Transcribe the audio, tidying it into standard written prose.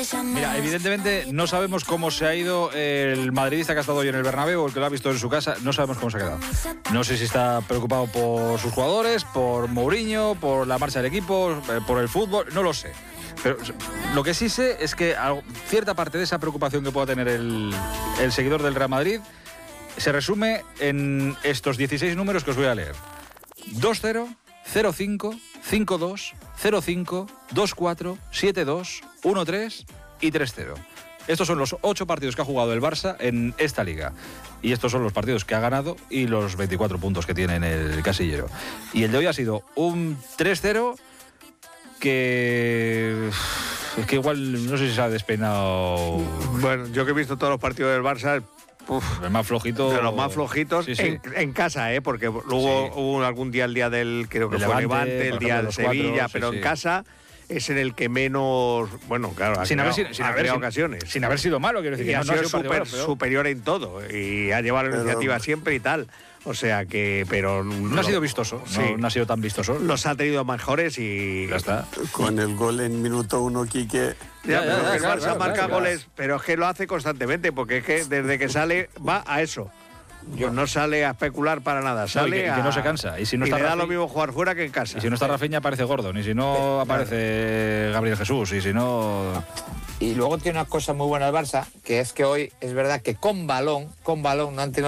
Mira, evidentemente no sabemos cómo se ha ido el madridista que ha estado hoy en el Bernabéu o el que lo ha visto en su casa. No sabemos cómo se ha quedado. No sé si está preocupado por sus jugadores, por Mourinho, por la marcha del equipo, por el fútbol. No lo sé. Pero lo que sí sé es que cierta parte de esa preocupación que pueda tener el seguidor del Real Madrid se resume en estos 16 números que os voy a leer. 2-0, 0-5, 5-2, 0-5, 2-4, 7-2, 1-3 y 3-0. Estos son los 8 partidos que ha jugado el Barça en esta liga. Y estos son los partidos que ha ganado y los 24 puntos que tiene en el casillero. Y el de hoy ha sido un 3-0 que igual no sé si se ha despeinado. Bueno, yo que he visto todos los partidos del Barça, el más flojito. De los más flojitos, sí, sí. En casa, porque luego hubo algún día, el día del, creo que fue Levante, el día de Sevilla, pero en casa es en el que menos, bueno, claro, ha creado ocasiones. Sin haber sido malo, quiero decir. Y que ha sido superior en todo, y ha llevado la iniciativa siempre y tal. O sea que, pero... No ha sido vistoso, no ha sido tan vistoso. Los ha tenido mejores y... Ya está. Con el gol en minuto 1, Quique... el Barça marca goles, pero es que lo hace constantemente, porque es que desde que sale va a eso. No sale a especular para nada, sale que no se cansa. Y si no y está le da lo mismo jugar fuera que en casa. Y si no está Rafinha aparece Gordon, y si no aparece Gabriel Jesús, y si no... Y luego tiene una cosa muy buena el Barça, que es que hoy es verdad que con balón no han tenido